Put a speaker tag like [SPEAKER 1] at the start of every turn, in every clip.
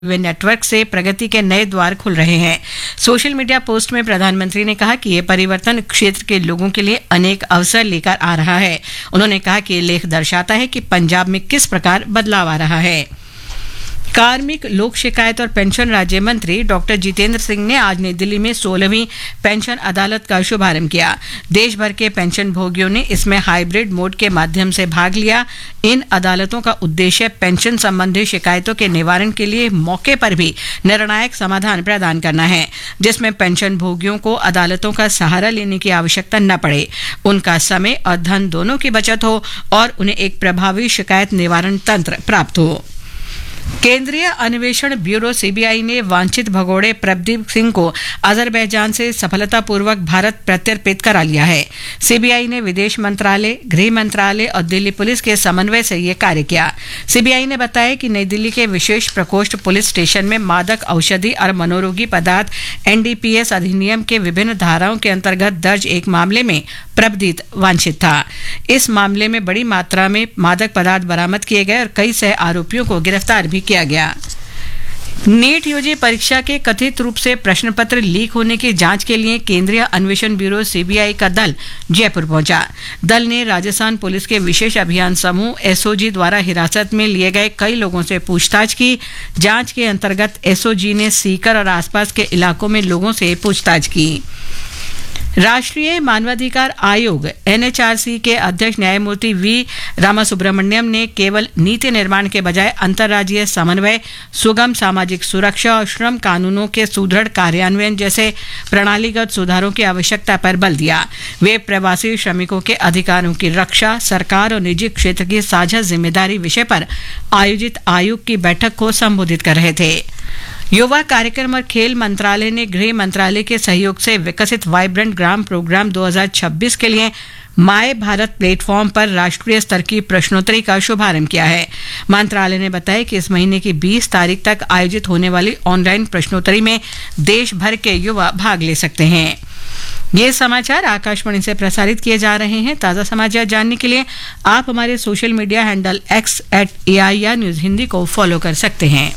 [SPEAKER 1] वे network से प्रगति के नए द्वार खुल रहे हैं। सोशल मीडिया पोस्ट में प्रधानमंत्री ने कहा कि ये परिवर्तन क्षेत्र के लोगों के लिए अनेक अवसर लेकर आ रहा है। उन्होंने कहा कि ये लेख दर्शाता है कि पंजाब में किस प्रकार बदलाव आ रहा है। कार्मिक, लोक शिकायत और पेंशन राज्य मंत्री डॉक्टर जितेंद्र सिंह ने आज नई दिल्ली में 16वीं पेंशन अदालत का शुभारंभ किया। देश भर के पेंशन भोगियों ने इसमें हाइब्रिड मोड के माध्यम से भाग लिया। इन अदालतों का उद्देश्य पेंशन संबंधी शिकायतों के निवारण के लिए मौके पर भी निर्णायक समाधान प्रदान करना है, जिसमें पेंशन भोगियों को अदालतों का सहारा लेने की आवश्यकता न पड़े, उनका समय और धन दोनों की बचत हो और उन्हें एक प्रभावी शिकायत निवारण तंत्र प्राप्त हो। केंद्रीय अन्वेषण ब्यूरो सीबीआई ने वांछित भगोड़े प्रदीप सिंह को अजरबैजान से सफलतापूर्वक भारत प्रत्यर्पित करा लिया है। सीबीआई ने विदेश मंत्रालय, गृह मंत्रालय और दिल्ली पुलिस के समन्वय से यह कार्य किया। सीबीआई ने बताया कि नई दिल्ली के विशेष प्रकोष्ठ पुलिस स्टेशन में मादक औषधि और मनोरोगी पदार्थ एनडीपीएस अधिनियम के विभिन्न धाराओं के अंतर्गत दर्ज एक मामले में प्रबदीत वांछित था। इस मामले में बड़ी मात्रा में मादक पदार्थ बरामद किए गए और कई सह आरोपियों को गिरफ्तार भी किया गया। नीट यूजी परीक्षा के कथित रूप से प्रश्न पत्र लीक होने की जांच के लिए केंद्रीय अन्वेषण ब्यूरो सीबीआई का दल जयपुर पहुंचा। दल ने राजस्थान पुलिस के विशेष अभियान समूह एसओजी द्वारा हिरासत में लिए गए कई लोगों से पूछताछ की। जांच के अंतर्गत एसओजी ने सीकर और आसपास के इलाकों में लोगों से पूछताछ की। राष्ट्रीय मानवाधिकार आयोग एनएचआरसी के अध्यक्ष न्यायमूर्ति वी रामासुब्रमण्यम ने केवल नीति निर्माण के बजाय अंतर्राज्यीय समन्वय, सुगम सामाजिक सुरक्षा और श्रम कानूनों के सुदृढ़ कार्यान्वयन जैसे प्रणालीगत सुधारों की आवश्यकता पर बल दिया। वे प्रवासी श्रमिकों के अधिकारों की रक्षा, सरकार और निजी क्षेत्र की साझा जिम्मेदारी विषय पर आयोजित आयोग की बैठक को संबोधित कर रहे थे। युवा कार्यक्रम और खेल मंत्रालय ने गृह मंत्रालय के सहयोग से विकसित वाइब्रेंट ग्राम प्रोग्राम 2026 के लिए माय भारत प्लेटफॉर्म पर राष्ट्रीय स्तर की प्रश्नोत्तरी का शुभारंभ किया है। मंत्रालय ने बताया कि इस महीने की 20 तारीख तक आयोजित होने वाली ऑनलाइन प्रश्नोत्तरी में देश भर के युवा भाग ले सकते हैं। ये समाचार आकाशवाणी से प्रसारित किए जा रहे हैं। ताज़ा समाचार जानने के लिए आप हमारे social media handle x@AIR news Hindi को फॉलो कर सकते हैं।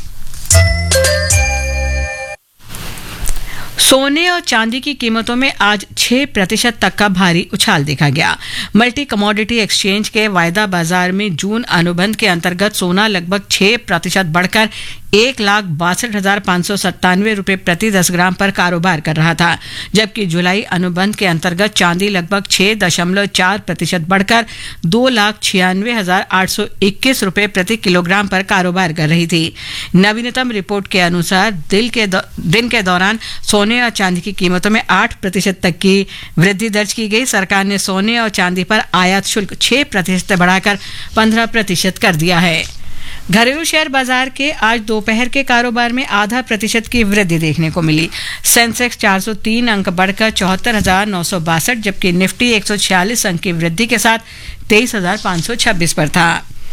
[SPEAKER 1] सोने और चांदी की कीमतों में आज 6% तक का भारी उछाल देखा गया। मल्टी कमोडिटी एक्सचेंज के वायदा बाजार में जून अनुबंध के अंतर्गत सोना लगभग 6% बढ़कर 1,62,597 रुपये प्रति 10 ग्राम पर कारोबार कर रहा था, जबकि जुलाई अनुबंध के अंतर्गत चांदी लगभग 6.4% बढ़कर 2,96,821 रुपये प्रति किलोग्राम पर कारोबार कर रही थी। नवीनतम रिपोर्ट के अनुसार दिन के दौरान सोने और चांदी की कीमतों में 8% तक की वृद्धि दर्ज की गई। सरकार ने सोने और चांदी पर आयात शुल्क 6% बढ़ाकर 15% कर दिया है। घरेलू शेयर बाजार के आज दोपहर के कारोबार में 0.5% की वृद्धि देखने को मिली। सेंसेक्स 403 अंक बढ़कर 74,962, जबकि निफ्टी 146 अंक की वृद्धि के साथ 23,526 पर था।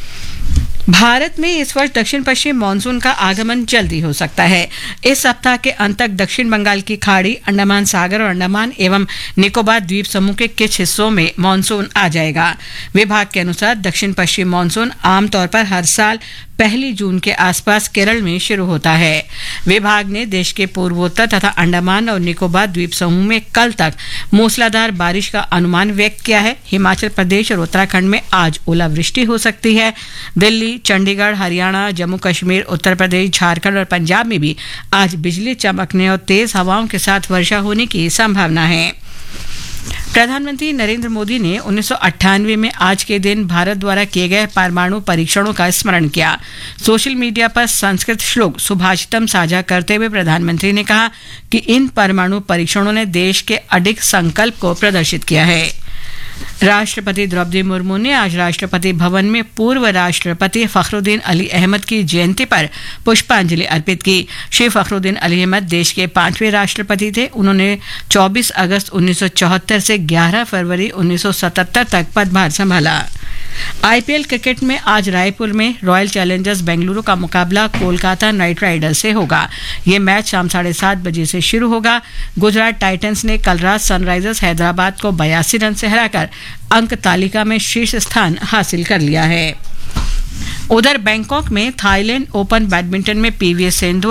[SPEAKER 1] भारत में इस वर्ष दक्षिण पश्चिम मानसून का आगमन जल्दी हो सकता है। इस सप्ताह के अंत तक दक्षिण बंगाल की खाड़ी, अंडमान सागर और अंडमान एवं निकोबार द्वीप समूह के कुछ हिस्सों में मानसून आ जाएगा। विभाग के अनुसार दक्षिण पश्चिम मानसून आमतौर पर हर साल 1 जून के आसपास केरल में शुरू होता है। विभाग ने देश के पूर्वोत्तर तथा अंडमान और निकोबार द्वीप समूह में कल तक मूसलाधार बारिश का अनुमान व्यक्त किया है। हिमाचल प्रदेश और उत्तराखंड में आज ओलावृष्टि हो सकती है। दिल्ली, चंडीगढ़, हरियाणा, जम्मू कश्मीर, उत्तर प्रदेश, झारखंड और पंजाब में भी आज बिजली चमकने और तेज हवाओं के साथ वर्षा होने की संभावना है। प्रधानमंत्री नरेंद्र मोदी ने 1998 में आज के दिन भारत द्वारा किए गए परमाणु परीक्षणों का स्मरण किया। सोशल मीडिया पर संस्कृत श्लोक सुभाषितम साझा करते हुए प्रधानमंत्री ने कहा कि इन परमाणु परीक्षणों ने देश के अडिग संकल्प को प्रदर्शित किया है। राष्ट्रपति द्रौपदी मुर्मू ने आज राष्ट्रपति भवन में पूर्व राष्ट्रपति फखरुद्दीन अली अहमद की जयंती पर पुष्पांजलि अर्पित की। श्री फखरुद्दीन अली अहमद देश के 5वें राष्ट्रपति थे। उन्होंने 24 अगस्त 1974 से 11 फरवरी 1977 तक पदभार संभाला। आईपीएल क्रिकेट में आज रायपुर में रॉयल चैलेंजर्स बेंगलुरु का मुकाबला कोलकाता नाइट राइडर्स से होगा। ये मैच शाम 7:30 बजे से शुरू होगा। गुजरात टाइटंस ने कल रात सनराइजर्स हैदराबाद को 82 रन से हराकर अंक तालिका में शीर्ष स्थान हासिल कर लिया है। उधर बैंकॉक में थाईलैंड ओपन बैडमिंटन में पीवी सिंधु